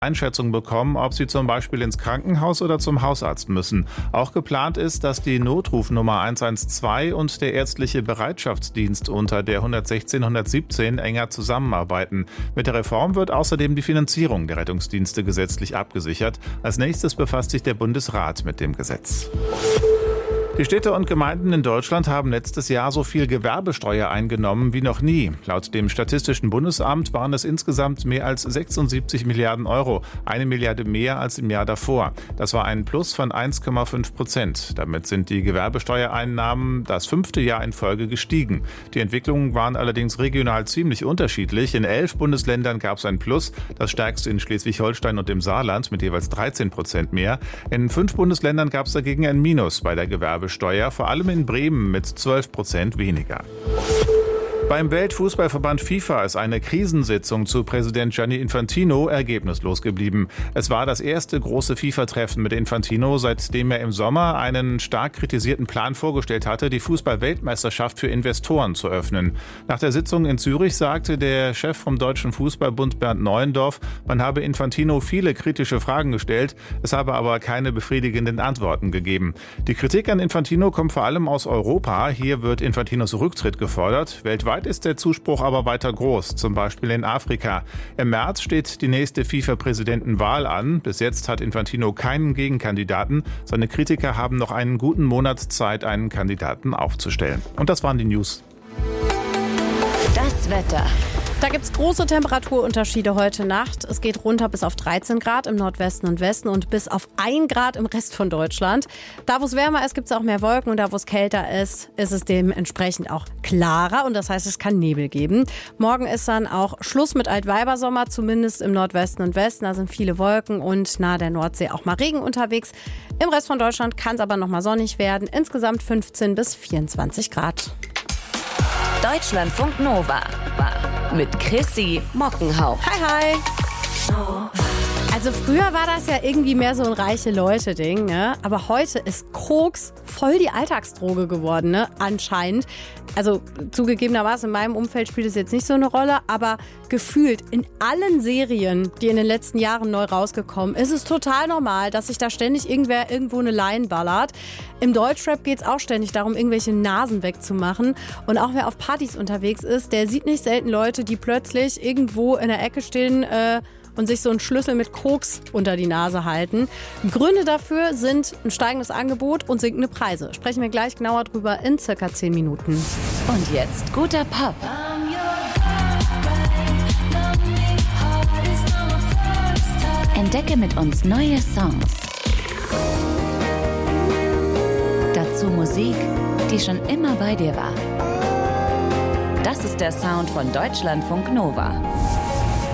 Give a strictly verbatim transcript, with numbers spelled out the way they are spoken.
Einschätzung bekommen, ob sie zum Beispiel ins Krankenhaus oder zum Hausarzt müssen. Auch geplant ist, dass die Notrufnummer eins eins zwei und der ärztliche Bereitschaftsdienst unter der hundertsechzehn hundertsiebzehn enger zusammenarbeiten. Mit der Reform wird außerdem die Finanzierung der Rettungsdienste gesetzlich abgesichert. Als nächstes befasst sich der Bundesrat mit dem Gesetz. Die Städte und Gemeinden in Deutschland haben letztes Jahr so viel Gewerbesteuer eingenommen wie noch nie. Laut dem Statistischen Bundesamt waren es insgesamt mehr als sechsundsiebzig Milliarden Euro, eine Milliarde mehr als im Jahr davor. Das war ein Plus von eins Komma fünf Prozent. Damit sind die Gewerbesteuereinnahmen das fünfte Jahr in Folge gestiegen. Die Entwicklungen waren allerdings regional ziemlich unterschiedlich. In elf Bundesländern gab es ein Plus, das stärkste in Schleswig-Holstein und im Saarland mit jeweils dreizehn Prozent mehr. In fünf Bundesländern gab es dagegen ein Minus bei der Gewerbesteuer. Steuer, vor allem in Bremen mit zwölf Prozent weniger. Beim Weltfußballverband FIFA ist eine Krisensitzung zu Präsident Gianni Infantino ergebnislos geblieben. Es war das erste große FIFA-Treffen mit Infantino, seitdem er im Sommer einen stark kritisierten Plan vorgestellt hatte, die Fußball-Weltmeisterschaft für Investoren zu öffnen. Nach der Sitzung in Zürich sagte der Chef vom Deutschen Fußballbund Bernd Neuendorf, man habe Infantino viele kritische Fragen gestellt, es habe aber keine befriedigenden Antworten gegeben. Die Kritik an Infantino kommt vor allem aus Europa. Hier wird Infantinos Rücktritt gefordert. Weltweit ist der Zuspruch aber weiter groß, zum Beispiel in Afrika. Im März steht die nächste FIFA-Präsidentenwahl an. Bis jetzt hat Infantino keinen Gegenkandidaten. Seine Kritiker haben noch einen guten Monat Zeit, einen Kandidaten aufzustellen. Und das waren die News. Das Wetter. Da gibt es große Temperaturunterschiede heute Nacht. Es geht runter bis auf dreizehn Grad im Nordwesten und Westen und bis auf ein Grad im Rest von Deutschland. Da, wo es wärmer ist, gibt es auch mehr Wolken und da, wo es kälter ist, ist es dementsprechend auch klarer und das heißt, es kann Nebel geben. Morgen ist dann auch Schluss mit Altweibersommer, zumindest im Nordwesten und Westen. Da sind viele Wolken und nahe der Nordsee auch mal Regen unterwegs. Im Rest von Deutschland kann es aber noch mal sonnig werden. Insgesamt fünfzehn bis vierundzwanzig Grad. Deutschlandfunk Nova mit Chrissy Mockenhaupt. Hi, hi. Also früher war das ja irgendwie mehr so ein reiche Leute-Ding, ne? Aber heute ist Koks voll die Alltagsdroge geworden, ne? Anscheinend. Also zugegebenermaßen in meinem Umfeld spielt es jetzt nicht so eine Rolle, aber gefühlt in allen Serien, die in den letzten Jahren neu rausgekommen, ist es total normal, dass sich da ständig irgendwer irgendwo eine Line ballert. Im Deutschrap geht es auch ständig darum, irgendwelche Nasen wegzumachen. Und auch wer auf Partys unterwegs ist, der sieht nicht selten Leute, die plötzlich irgendwo in der Ecke stehen äh, und sich so einen Schlüssel mit Koks unter die Nase halten. Gründe dafür sind ein steigendes Angebot und sinkende Preise. Sprechen wir gleich genauer drüber in circa zehn Minuten. Und jetzt guter Pop. Entdecke mit uns neue Songs. Dazu Musik, die schon immer bei dir war. Das ist der Sound von Deutschlandfunk Nova.